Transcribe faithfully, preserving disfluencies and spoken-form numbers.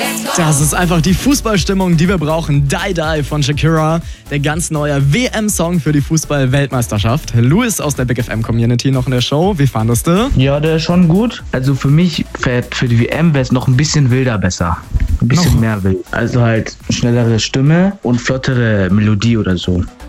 Das ist einfach die Fußballstimmung, die wir brauchen. Die Die von Shakira, der ganz neue W M-Song für die Fußball-Weltmeisterschaft. Louis aus der Big F M-Community noch in der Show. Wie fandest du? Ja, der ist schon gut. Also für mich, für, für die W M wäre es noch ein bisschen wilder besser. Ein bisschen Noch? mehr wild. Also halt schnellere Stimme und flottere Melodie oder so.